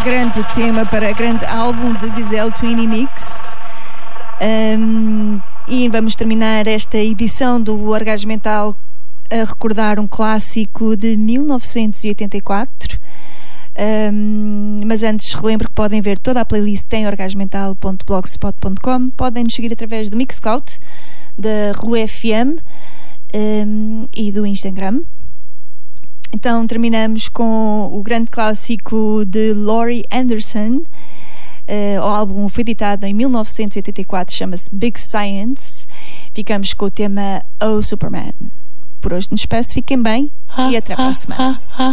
grande tema para grande álbum de Giselle Twini Mix. E vamos terminar esta edição do Orgasmental a recordar um clássico de 1984. Mas antes relembro que podem ver toda a playlist em orgasmental.blogspot.com. Podem nos seguir através do Mixcloud, da Rua FM e do Instagram. Então terminamos com o grande clássico de Laurie Anderson. O álbum foi editado em 1984, chama-se Big Science. Ficamos com o tema Oh Superman. Por hoje nos despeço, fiquem bem e até para a semana.